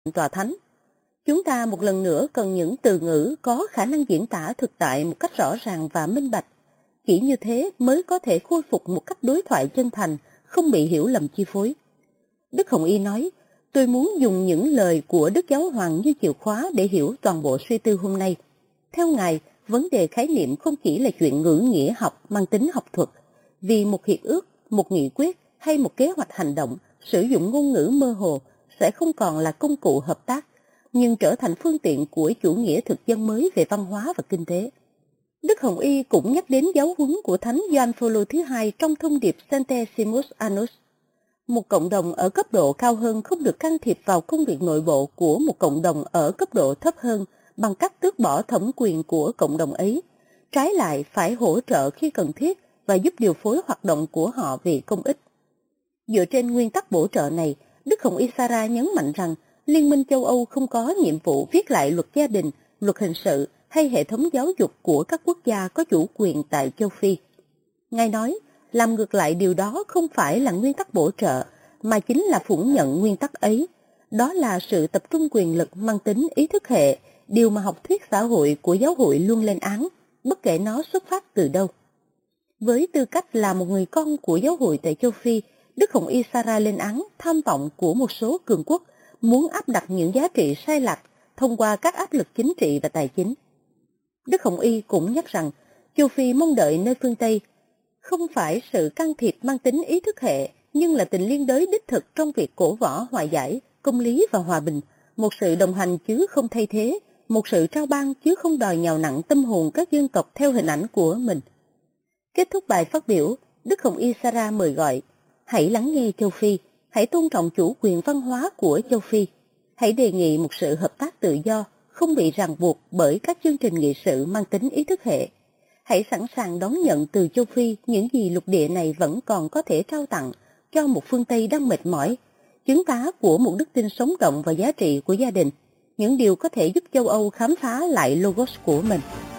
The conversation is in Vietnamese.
tòa thánh. Chúng ta một lần nữa cần những từ ngữ có khả năng diễn tả thực tại một cách rõ ràng và minh bạch. Chỉ như thế mới có thể khôi phục một cách đối thoại chân thành, không bị hiểu lầm chi phối. Đức Hồng Y nói, tôi muốn dùng những lời của Đức Giáo Hoàng như chìa khóa để hiểu toàn bộ suy tư hôm nay. Theo Ngài, vấn đề khái niệm không chỉ là chuyện ngữ nghĩa học mang tính học thuật. Vì một hiệp ước, một nghị quyết hay một kế hoạch hành động, sử dụng ngôn ngữ mơ hồ sẽ không còn là công cụ hợp tác, nhưng trở thành phương tiện của chủ nghĩa thực dân mới về văn hóa và kinh tế. Đức Hồng Y cũng nhắc đến giáo huấn của Thánh Gioan Phaolô thứ hai trong thông điệp Centesimus Annus. Một cộng đồng ở cấp độ cao hơn không được can thiệp vào công việc nội bộ của một cộng đồng ở cấp độ thấp hơn bằng cách tước bỏ thẩm quyền của cộng đồng ấy. Trái lại phải hỗ trợ khi cần thiết và giúp điều phối hoạt động của họ vì công ích. Dựa trên nguyên tắc bổ trợ này, Đức Hồng Y Sara nhấn mạnh rằng Liên minh châu Âu không có nhiệm vụ viết lại luật gia đình, luật hình sự hay hệ thống giáo dục của các quốc gia có chủ quyền tại châu Phi. Ngài nói, làm ngược lại điều đó không phải là nguyên tắc bổ trợ, mà chính là phủ nhận nguyên tắc ấy. Đó là sự tập trung quyền lực mang tính ý thức hệ, điều mà học thuyết xã hội của giáo hội luôn lên án, bất kể nó xuất phát từ đâu. Với tư cách là một người con của giáo hội tại châu Phi, Đức Hồng Y Sara lên án tham vọng của một số cường quốc muốn áp đặt những giá trị sai lạc thông qua các áp lực chính trị và tài chính. Đức Hồng Y cũng nhắc rằng châu Phi mong đợi nơi phương Tây không phải sự can thiệp mang tính ý thức hệ, nhưng là tình liên đới đích thực trong việc cổ võ hòa giải, công lý và hòa bình, một sự đồng hành chứ không thay thế, một sự trao ban chứ không đòi nhào nặng tâm hồn các dân tộc theo hình ảnh của mình. Kết thúc bài phát biểu, Đức Hồng Y Sara mời gọi, hãy lắng nghe châu Phi, hãy tôn trọng chủ quyền văn hóa của châu Phi, hãy đề nghị một sự hợp tác tự do, không bị ràng buộc bởi các chương trình nghị sự mang tính ý thức hệ. Hãy sẵn sàng đón nhận từ châu Phi những gì lục địa này vẫn còn có thể trao tặng cho một phương Tây đang mệt mỏi, chứng tá của một đức tin sống động và giá trị của gia đình, những điều có thể giúp châu Âu khám phá lại logos của mình.